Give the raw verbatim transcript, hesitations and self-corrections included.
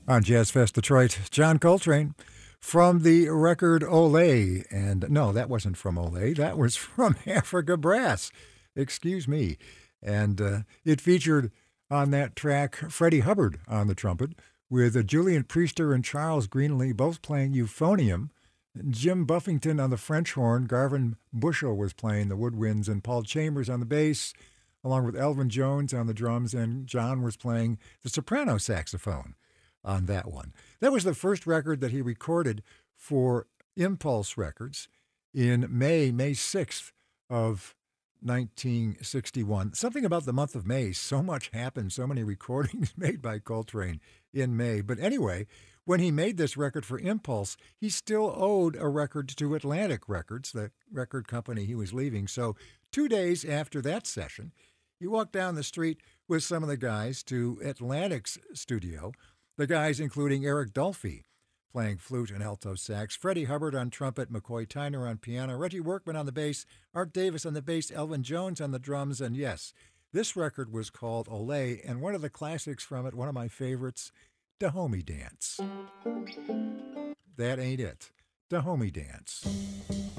On Jazz Fest Detroit, John Coltrane from the record Olé. And no, that wasn't from Olé. That was from Africa Brass. Excuse me. And uh, it featured on that track Freddie Hubbard on the trumpet, with uh, Julian Priester and Charles Greenlee both playing euphonium. Jim Buffington on the French horn, Garvin Bushell was playing the woodwinds, and Paul Chambers on the bass, along with Elvin Jones on the drums, and John was playing the soprano saxophone on that one. That was the first record that he recorded for Impulse Records in May, May sixth of nineteen sixty-one. Something about the month of May, so much happened, so many recordings made by Coltrane in May. But anyway, when he made this record for Impulse, he still owed a record to Atlantic Records, the record company he was leaving. So two days after that session, he walked down the street with some of the guys to Atlantic's studio, the guys including Eric Dolphy playing flute and alto sax, Freddie Hubbard on trumpet, McCoy Tyner on piano, Reggie Workman on the bass, Art Davis on the bass, Elvin Jones on the drums, and yes, this record was called Olé, and one of the classics from it, one of my favorites, Dahomey Dance. That ain't it. Dahomey Dance.